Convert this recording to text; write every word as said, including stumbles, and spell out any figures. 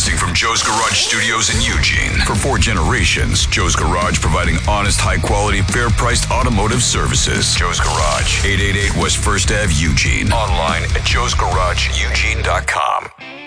Broadcasting from Joe's Garage Studios in Eugene. For four generations, Joe's Garage providing honest, high-quality, fair-priced automotive services. Joe's Garage, eight eighty-eight West First Avenue, Eugene. Online at joes garage eugene dot com.